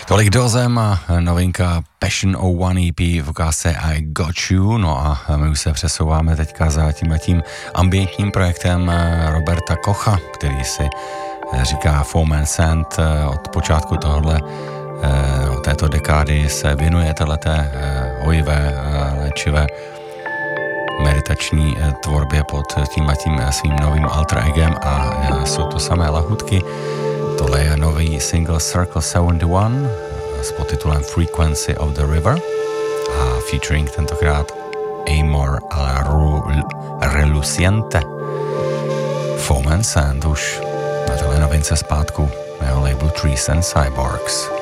Tolik Dozem a novinka Passion 01 EP v ukázce I Got You. No a my už se přesouváme teďka za tím ambientním projektem Roberta Kocha, který si říká Foam and Sand. Od počátku této dekády se věnuje téhleté hojivé, léčivé meditační tvorbě pod tím svým novým alter egem a jsou to samé lahutky. Tohle je nový single Circle 71 s podtitulem Frequency of the River a featuring tentokrát Amor Reluciente. Foam and Sand už na téhle novince zpátku na jeho labelu Trees and Cyborgs.